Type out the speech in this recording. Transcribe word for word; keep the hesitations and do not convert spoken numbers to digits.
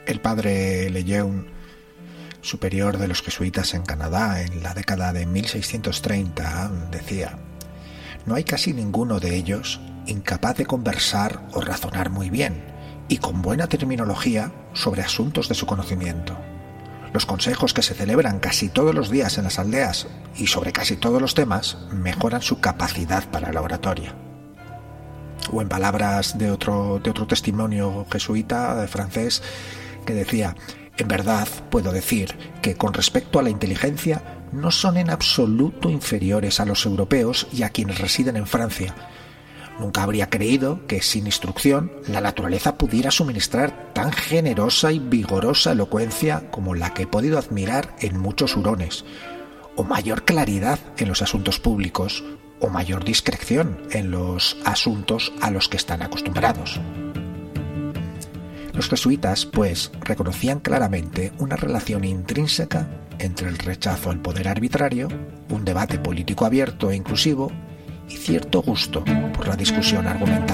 El padre Lejeune, superior de los jesuitas en Canadá en la década de mil seiscientos treinta, decía: «No hay casi ninguno de ellos incapaz de conversar o razonar muy bien y con buena terminología sobre asuntos de su conocimiento. Los consejos que se celebran casi todos los días en las aldeas y sobre casi todos los temas mejoran su capacidad para la oratoria». O en palabras de otro, de otro testimonio jesuita de francés que decía: «En verdad puedo decir que con respecto a la inteligencia no son en absoluto inferiores a los europeos y a quienes residen en Francia. Nunca habría creído que sin instrucción la naturaleza pudiera suministrar tan generosa y vigorosa elocuencia como la que he podido admirar en muchos hurones, o mayor claridad en los asuntos públicos, o mayor discreción en los asuntos a los que están acostumbrados». Los jesuitas, pues, reconocían claramente una relación intrínseca entre el rechazo al poder arbitrario, un debate político abierto e inclusivo y cierto gusto por la discusión argumental.